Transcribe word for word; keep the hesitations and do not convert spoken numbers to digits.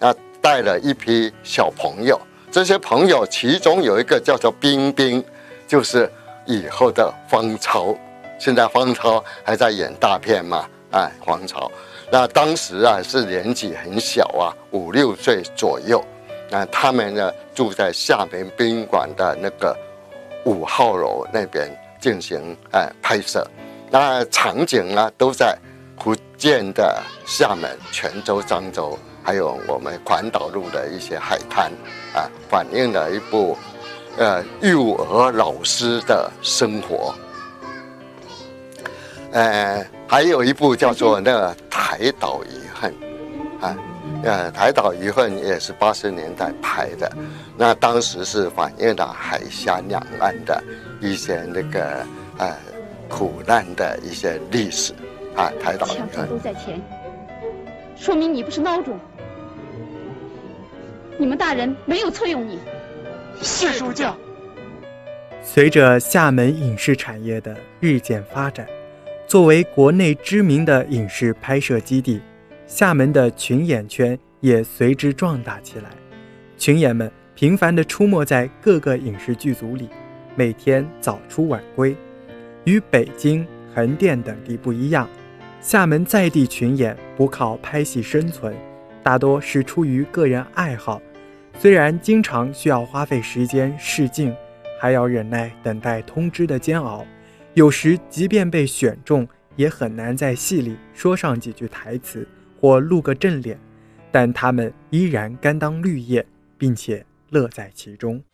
那带了一批小朋友，这些朋友其中有一个叫做冰冰，就是以后的方超。现在方超还在演大片嘛？哎，方超。那当时啊是年纪很小啊，五六岁左右。那他们呢住在厦门宾馆的那个五号楼那边进行哎拍摄。那场景呢都在福建的厦门、泉州、漳州，还有我们环岛路的一些海滩啊，反映了一部呃幼儿老师的生活。呃，还有一部叫做那个《台岛遗恨》啊，呃，《台岛遗恨》也是八十年代拍的，那当时是反映了海峡两岸的一些那个呃苦难的一些历史啊，《台岛遗恨》 都在前，说明你不是孬种，你们大人没有册用你。 是书教。 随着厦门影视产业的日渐发展，作为国内知名的影视拍摄基地，厦门的群演圈也随之壮大起来。群演们频繁地出没在各个影视剧组里，每天早出晚归。与北京、横店等地不一样，厦门在地群演不靠拍戏生存，大多是出于个人爱好。虽然经常需要花费时间试镜，还要忍耐等待通知的煎熬，有时即便被选中，也很难在戏里说上几句台词或露个正脸，但他们依然甘当绿叶，并且乐在其中。